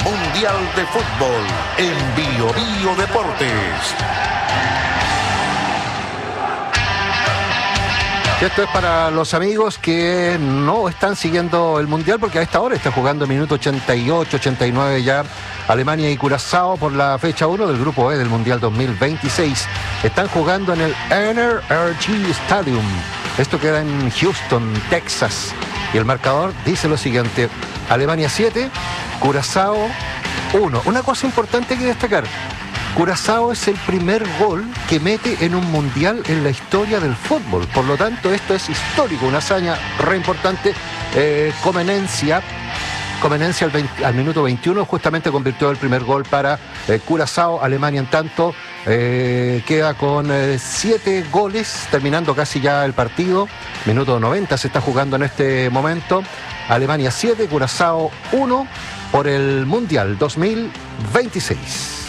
Mundial de Fútbol en Bio Bio Deportes. Esto es para los amigos que no están siguiendo el Mundial, porque a esta hora está jugando minuto 88, 89 ya Alemania y Curazao por la fecha 1 del Grupo E del Mundial 2026. Están jugando en el NRG Stadium. Esto queda en Houston, Texas. Y el marcador dice lo siguiente: Alemania 7, Curazao 1. Una cosa importante que destacar: Curazao es el primer gol que mete en un mundial en la historia del fútbol. Por lo tanto, esto es histórico, una hazaña re importante. Comenencia al minuto 21 justamente convirtió el primer gol para Curazao. Alemania, en tanto, queda con 7 goles, terminando casi ya el partido. Minuto 90 se está jugando en este momento. Alemania 7, Curazao 1 por el Mundial 2026.